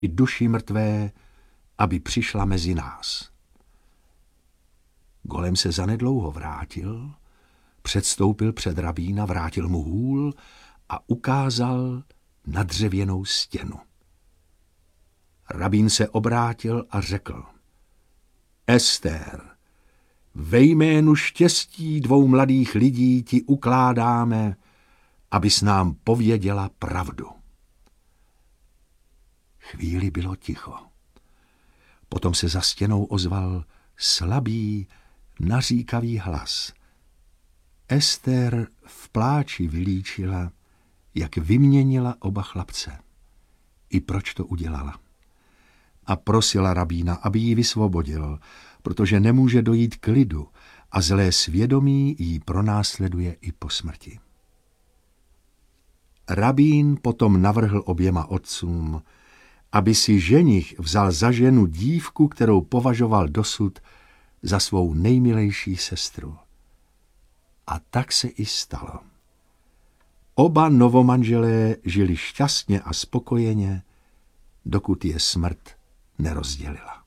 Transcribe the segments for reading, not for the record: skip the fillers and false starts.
i duši mrtvé, aby přišla mezi nás. Golem se zanedlouho vrátil, předstoupil před rabína, vrátil mu hůl a ukázal na dřevěnou stěnu. Rabín se obrátil a řekl: Ester, ve jménu štěstí 2 mladých lidí ti ukládáme, abys nám pověděla pravdu. Chvíli bylo ticho. Potom se za stěnou ozval slabý, naříkavý hlas. Ester v pláči vylíčila, jak vyměnila oba chlapce. I proč to udělala. A prosila rabína, aby ji vysvobodil, protože nemůže dojít k klidu a zlé svědomí jí pronásleduje i po smrti. Rabín potom navrhl oběma otcům, aby si ženich vzal za ženu dívku, kterou považoval dosud za svou nejmilejší sestru. A tak se i stalo. Oba novomanželé žili šťastně a spokojeně, dokud je smrt nerozdělila.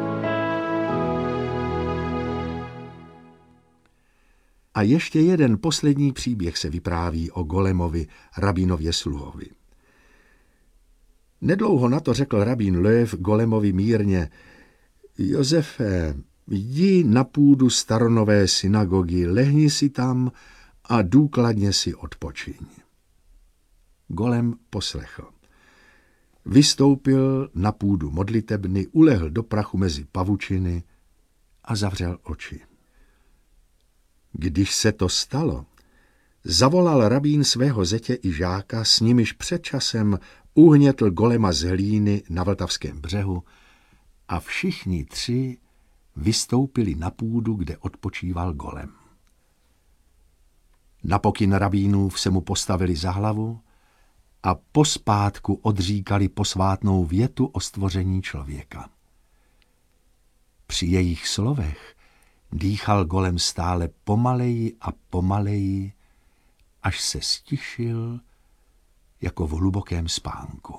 A ještě jeden poslední příběh se vypráví o Golemovi, rabínově sluhovi. Nedlouho na to řekl rabín Löw Golemovi mírně: Josefe, jdi na půdu staronové synagogy, lehni si tam a důkladně si odpočiň. Golem poslechl. Vystoupil na půdu modlitebny, ulehl do prachu mezi pavučiny a zavřel oči. Když se to stalo, zavolal rabín svého zetě i žáka, s nimiž před časem uhnětl Golema z hlíny na Vltavském břehu, a všichni 3 vystoupili na půdu, kde odpočíval Golem. Na pokyn rabínův se mu postavili za hlavu a pospátku odříkali posvátnou větu o stvoření člověka. Při jejich slovech dýchal Golem stále pomaleji a pomaleji, až se stišil jako v hlubokém spánku.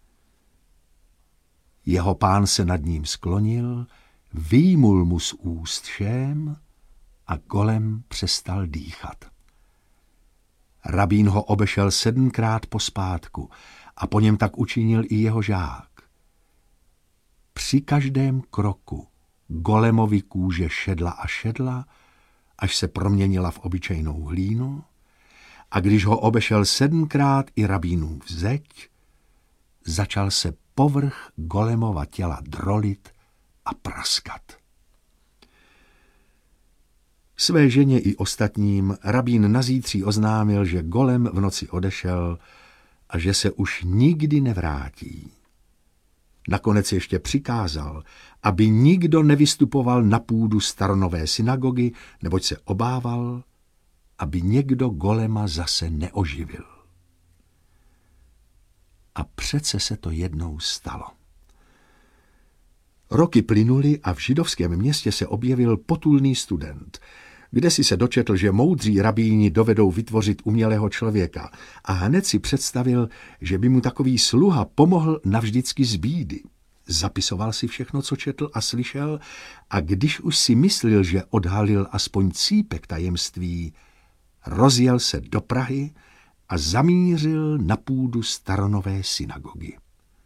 Jeho pán se nad ním sklonil, vyjmul mu z úst šém a Golem přestal dýchat. Rabín ho obešel 7krát pospátku a po něm tak učinil i jeho žák. Při každém kroku Golemovi kůže šedla a šedla, až se proměnila v obyčejnou hlínu, a když ho obešel 7krát i rabínův zeď, začal se povrch Golemova těla drolit a praskat. Své ženě i ostatním rabín nazítří oznámil, že Golem v noci odešel a že se už nikdy nevrátí. Nakonec ještě přikázal, aby nikdo nevystupoval na půdu staronové synagogy, neboť se obával, aby někdo Golema zase neoživil. A přece se to jednou stalo. Roky plynuly a v židovském městě se objevil potulný student, kdesi se dočetl, že moudří rabíni dovedou vytvořit umělého člověka, a hned si představil, že by mu takový sluha pomohl navždycky z bídy. Zapisoval si všechno, co četl a slyšel, a když už si myslel, že odhalil aspoň cípek tajemství, rozjel se do Prahy a zamířil na půdu staronové synagogy.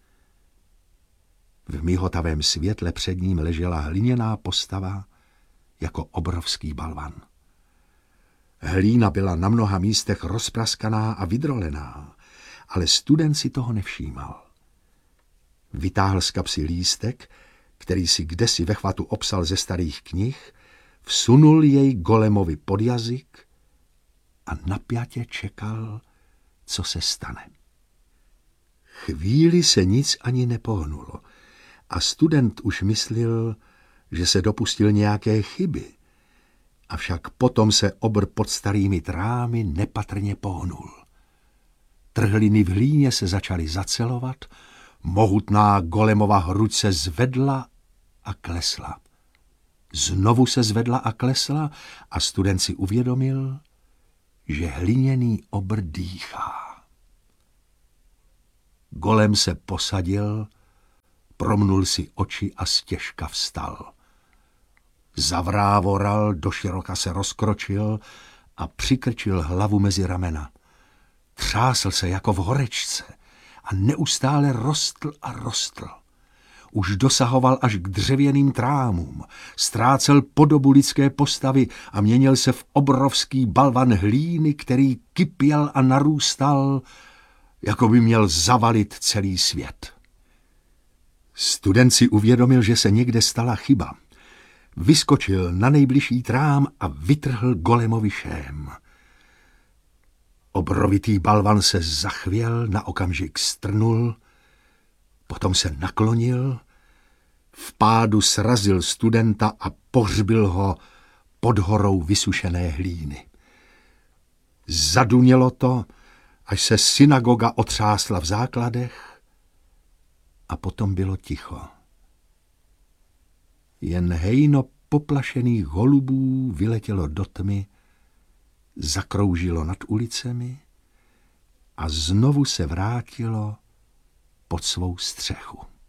V mihotavém světle před ním ležela hliněná postava jako obrovský balvan. Hlína byla na mnoha místech rozpraskaná a vydrolená, ale student si toho nevšímal. Vytáhl z kapsy lístek, který si kdesi ve chvatu opsal ze starých knih, vsunul jej Golemovi pod jazyk a napjatě čekal, co se stane. Chvíli se nic ani nepohnulo a student už myslel, že se dopustil nějaké chyby, avšak potom se obr pod starými trámy nepatrně pohnul. Trhliny v hlíně se začaly zacelovat, mohutná Golemova hruď se zvedla a klesla. Znovu se zvedla a klesla a student si uvědomil, že hliněný obr dýchá. Golem se posadil promnul si oči a stěžka vstal. Zavrávoral, doširoka se rozkročil a přikrčil hlavu mezi ramena. Třásl se jako v horečce a neustále rostl a rostl. Už dosahoval až k dřevěným trámům, ztrácel podobu lidské postavy a měnil se v obrovský balvan hlíny, který kypěl a narůstal, jako by měl zavalit celý svět. Student si uvědomil, že se někde stala chyba. Vyskočil na nejbližší trám a vytrhl golemovi šém. Obrovitý balvan se zachvěl, na okamžik strnul, potom se naklonil, v pádu srazil studenta a pohřbil ho pod horou vysušené hlíny. Zadunělo to, až se synagoga otřásla v základech a potom bylo ticho. Jen hejno poplašených holubů vyletělo do tmy, zakroužilo nad ulicemi a znovu se vrátilo pod svou střechu.